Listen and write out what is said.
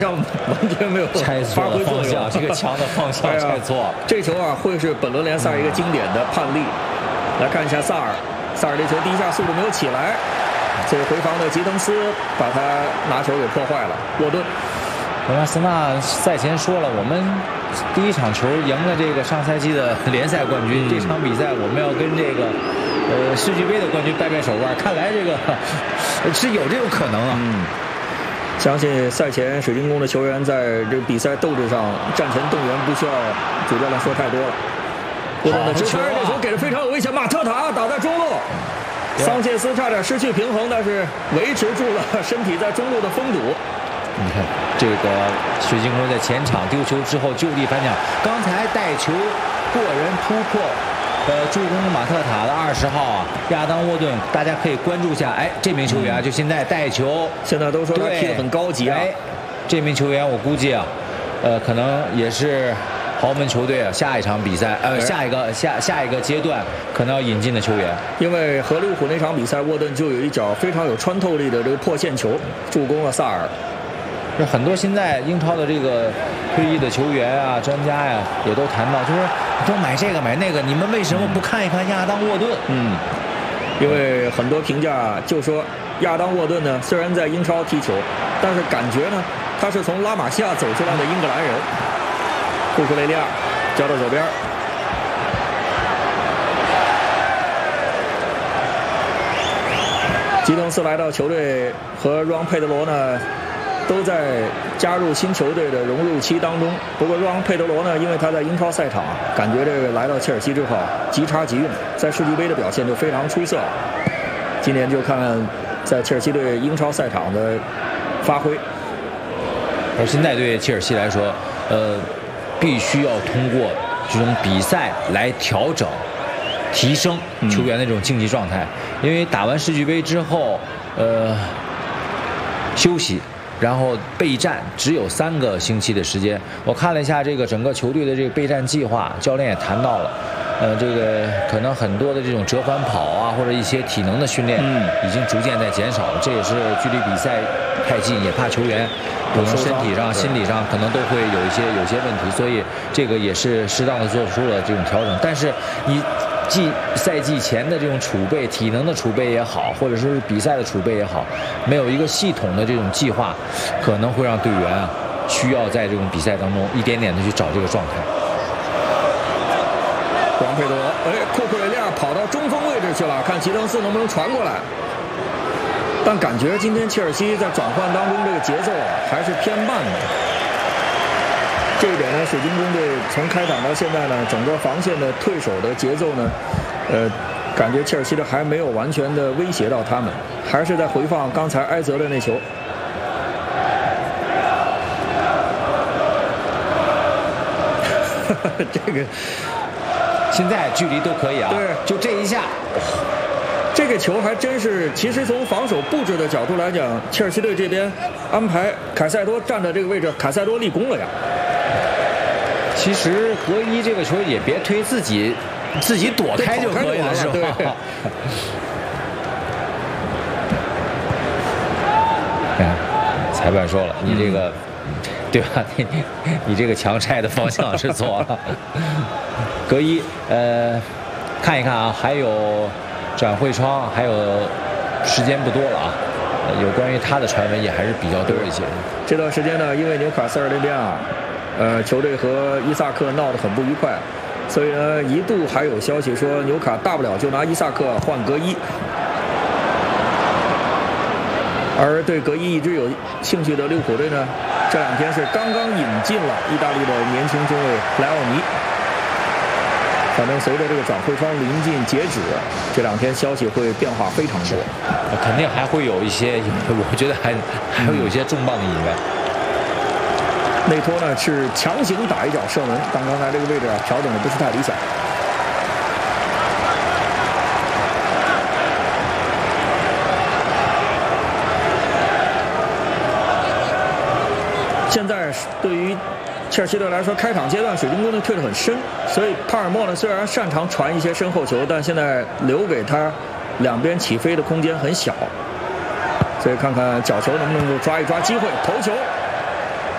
上完全没有发挥作用， 这个墙的方向猜错。 这球啊，会是本轮联赛一个经典的判例。来看一下萨尔这球第一下速度没有起来，这个回防的吉滕斯把他拿球给破坏了。沃顿， 博纳斯纳赛前说了，我们第一场球赢了这个上赛季的联赛冠军，这场比赛我们要跟这个世俱杯的冠军掰手腕。看来这个是有这种可能啊。 相信赛前水晶宫的球员在这个比赛斗志上战前动员不需要主教练说太多了。沃顿的直塞，这球给的非常有危险，马特塔打在中路，桑切斯差点失去平衡，但是维持住了身体在中路的封堵。 你看这个水晶宫在前场丢球之后就地反抢，刚才带球过人突破。助攻马特塔的20号啊，亚当沃顿，大家可以关注一下。哎，这名球员啊，就现在带球， 现在都说他踢得很高级啊。 这名球员我估计啊，可能也是豪门球队啊，下一场比赛，下一个阶段可能要引进的球员。 因为和利物浦那场比赛，沃顿就有一脚非常有穿透力的这个破线球，助攻了萨尔。 很多现在英超的这个退役的球员啊、专家呀，也都谈到，就是说买这个买那个，你们为什么不看一看亚当沃顿？ 因为很多评价就说亚当沃顿呢，虽然在英超踢球，但是感觉呢，他是从拉玛西亚走出来的英格兰人。库库雷利亚交到左边，吉滕斯来到球队和让佩德罗呢。都在加入新球队的融入期当中。不过，让佩德罗呢，因为他在英超赛场感觉这个来到切尔西之后即插即用，在世俱杯的表现就非常出色。今年就看在切尔西队英超赛场的发挥。 而现在对切尔西来说，必须要通过这种比赛来调整、提升球员的这种竞技状态，因为打完世俱杯之后，休息。然后备战只有3个星期的时间。我看了一下这个整个球队的这个备战计划，教练也谈到了，这个可能很多的这种折返跑啊，或者一些体能的训练，已经逐渐在减少了。这也是距离比赛太近，也怕球员可能身体上、心理上可能都会有一些问题，所以这个也是适当的做出了这种调整。但是你赛季前的这种储备，体能的储备也好，或者说是比赛的储备也好，没有一个系统的这种计划，可能会让队员啊需要在这种比赛当中一点点的去找这个状态。 王佩德，库库雷利亚跑到中锋位置去了，看吉滕斯能不能传过来。但感觉今天切尔西在转换当中这个节奏还是偏慢的。这一点呢，水晶宫队从开场到现在呢，整个防线的退守的节奏呢，感觉切尔西的还没有完全的威胁到他们，还是在回放刚才埃泽的那球。这个现在距离都可以啊， 对， 就这一下。 这个球还真是，其实从防守布置的角度来讲，切尔西队这边安排凯塞多站在这个位置，凯塞多立功了呀。 其实格伊这个球也别推自己躲开就可以了，是吧？裁判说了，你这个，对吧？你这个强拆的方向是错了。格伊，看一看啊，还有转会窗，还有时间不多了啊。有关于他的传闻也还是比较多一些。 这段时间呢，因为纽卡斯尔那边啊。球队和伊萨克闹得很不愉快，所以呢，一度还有消息说纽卡大不了就拿伊萨克换格伊，而对格伊一直有兴趣的利物浦队呢，这2天是刚刚引进了意大利的年轻中卫莱奥尼。反正随着这个转会窗临近截止，这2天消息会变化非常多， 肯定还会有一些，我觉得还会有一些重磅的引援。 内托呢是强行打一脚射门，但刚才这个位置啊调整的不是太理想。现在对于切尔西队来说，开场阶段水晶宫队退得很深，所以帕尔默呢虽然擅长传一些身后球，但现在留给他两边起飞的空间很小，所以看看角球能不能够抓一抓机会，头球。